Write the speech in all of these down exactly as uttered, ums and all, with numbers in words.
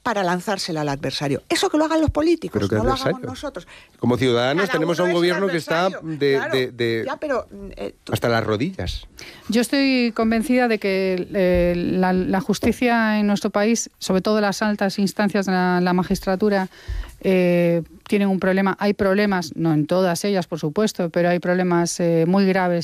para lanzársela al adversario. Eso que lo hagan los políticos, no lo hagamos nosotros. Como ciudadanos Cada tenemos a un gobierno que está de, claro, de, de ya, pero, eh, tú... hasta las rodillas. Yo estoy convencida de que eh, la, la justicia en nuestro país, sobre todo las altas instancias de la, la magistratura, eh, tienen un problema. Hay problemas, no en todas ellas, por supuesto, pero hay problemas eh, muy graves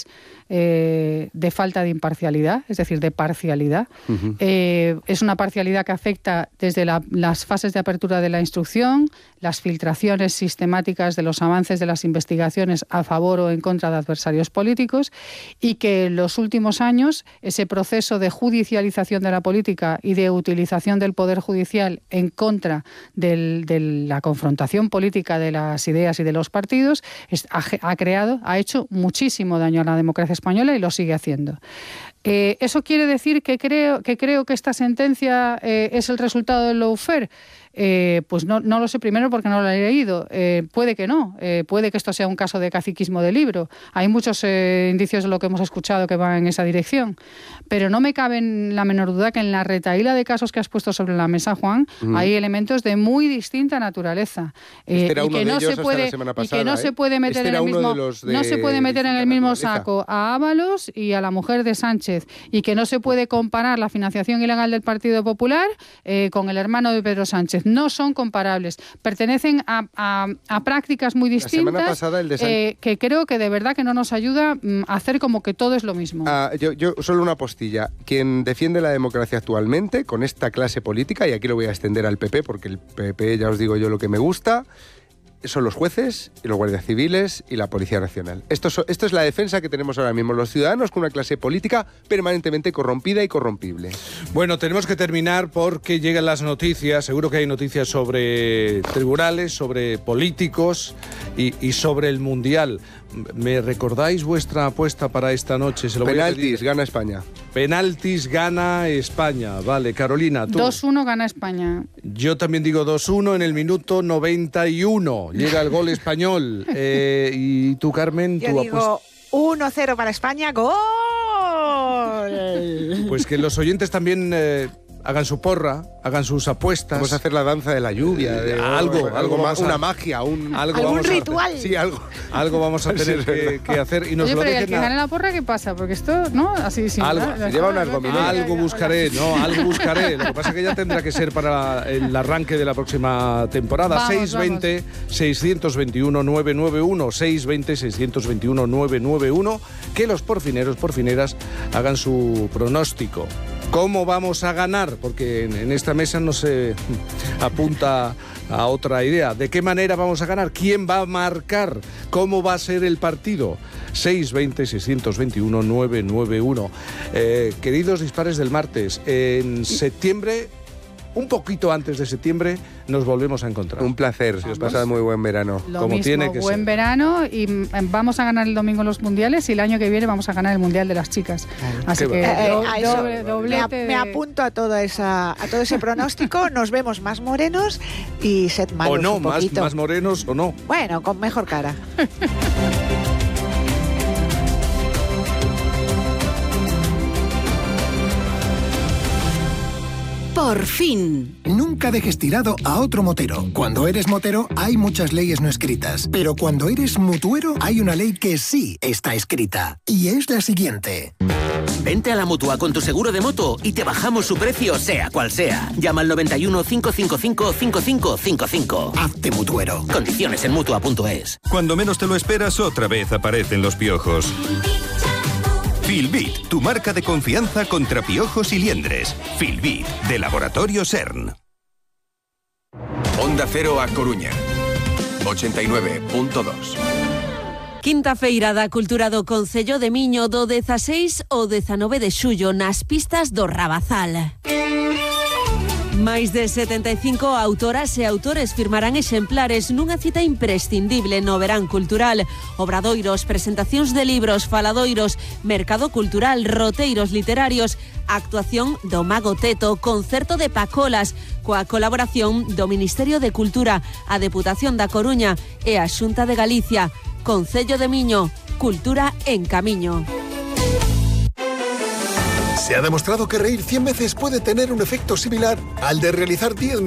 eh, de falta de imparcialidad, es decir, de parcialidad. Uh-huh. Eh, es una parcialidad que afecta desde la, las fases de apertura de la instrucción, las filtraciones sistemáticas de los avances de las investigaciones a favor o en contra de adversarios políticos, y que en los últimos años ese proceso de judicialización de la política y de utilización del Poder Judicial en contra del, de la confrontación política de las ideas y de los partidos es, ha, ha creado, ha hecho muchísimo daño a la democracia española y lo sigue haciendo. Eh, ¿Eso quiere decir que creo que, creo que esta sentencia eh, es el resultado del lawfare? Eh, pues no, no lo sé, primero porque no lo he leído. Eh, puede que no, eh, puede que esto sea un caso de caciquismo de libro. Hay muchos eh, indicios de lo que hemos escuchado que van en esa dirección. Pero no me cabe la menor duda que en la retahíla de casos que has puesto sobre la mesa, Juan, mm. hay elementos de muy distinta naturaleza. Eh, este y que no se puede pasada, y que no ¿eh? se puede meter este en el mismo de no se puede meter en el mismo naturaleza. saco a Ábalos y a la mujer de Sánchez, y que no se puede comparar la financiación ilegal del Partido Popular eh, con el hermano de Pedro Sánchez. No son comparables, pertenecen a, a, a prácticas muy distintas. La semana pasada el de San... eh, que creo que de verdad que no nos ayuda mm, a hacer como que todo es lo mismo. Ah, yo, yo solo una postilla. Quien defiende la democracia actualmente con esta clase política, y aquí lo voy a extender al P P porque el P P ya os digo yo lo que me gusta, son los jueces y los guardias civiles y la Policía Nacional. Esto, so, esto es la defensa que tenemos ahora mismo los ciudadanos con una clase política permanentemente corrompida y corrompible. Bueno, tenemos que terminar porque llegan las noticias. Seguro que hay noticias sobre tribunales, sobre políticos y, y sobre el Mundial. ¿Me recordáis vuestra apuesta para esta noche? Se lo Penaltis, gana España. Penaltis, gana España. Vale, Carolina, tú. dos uno gana España. Yo también digo dos uno en el minuto noventa y uno. Llega el gol español. Eh, y tú, Carmen, Yo tú digo apuestas... uno cero para España, ¡gol! Pues que los oyentes también... Eh, hagan su porra, hagan sus apuestas. Vamos a hacer la danza de la lluvia. De, eh, algo, algo, algo más, a, una magia, un, algo algún vamos ritual. A, sí, algo. Algo vamos a tener que, que hacer. Y nos Oye, lo pero dejen el que a... gane la porra, ¿qué pasa? Porque esto, ¿no? Así sin algo, nada, se lleva unas gominolas. Algo buscaré, no, algo buscaré. Lo que pasa es que ya tendrá que ser para el arranque de la próxima temporada. seis veinte, seis veintiuno, nueve noventa y uno, seis veinte, seis veintiuno, nueve noventa y uno. Que los porfineros, porfineras hagan su pronóstico. ¿Cómo vamos a ganar? Porque en, en esta mesa no se apunta a otra idea. ¿De qué manera vamos a ganar? ¿Quién va a marcar? ¿Cómo va a ser el partido? seis veinte, seis veintiuno, nueve noventa y uno. Eh, queridos dispares del martes, en septiembre, un poquito antes de septiembre, nos volvemos a encontrar. Un placer, si os pasa muy buen verano. Lo como mismo, tiene que buen ser. verano, y vamos a ganar el domingo los mundiales y el año que viene vamos a ganar el mundial de las chicas. Así Qué que eh, do, a eso, doble, doblete me, de... me apunto a toda esa, a todo ese pronóstico. Nos vemos más morenos y sed malos O no, un más, poquito. más morenos o no. Bueno, con mejor cara. Por fin. Nunca dejes tirado a otro motero. Cuando eres motero hay muchas leyes no escritas, pero cuando eres mutuero hay una ley que sí está escrita, y es la siguiente. Vente a la Mutua con tu seguro de moto y te bajamos su precio sea cual sea. Llama al noventa y uno, cinco cinco cinco, cinco cinco cinco cinco. Hazte mutuero. Condiciones en mutua punto es. Cuando menos te lo esperas, otra vez aparecen los piojos. Filbit, tu marca de confianza contra piojos y liendres. Filbit, de Laboratorio CERN. Onda Cero a Coruña, ochenta y nueve punto dos. Quinta feira da cultura do Concello de Miño do dezaseis ao dezanove de xullo nas pistas do Rabazal. Máis de setenta e cinco autoras e autores firmarán exemplares nunha cita imprescindible no verán cultural. Obradoiros, presentacións de libros, faladoiros, mercado cultural, roteiros literarios, actuación do Mago Teto, concerto de Pacolas, coa colaboración do Ministerio de Cultura, a Deputación da Coruña e a Xunta de Galicia. Concello de Miño, cultura en camiño. Se ha demostrado que reír cien veces puede tener un efecto similar al de realizar diez